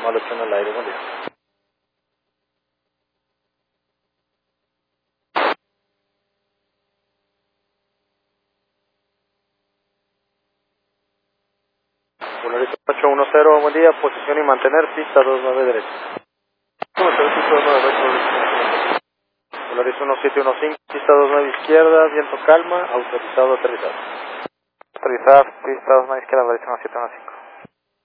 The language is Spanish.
normal 8 en el aire, buen día. Polaris 810, buen día, posición y mantener, pista 29 derecha. Polaris 1715, pista 29 izquierda, viento calma, autorizado aterrizar. Autorizar, pista 29 izquierda, Polaris 1715.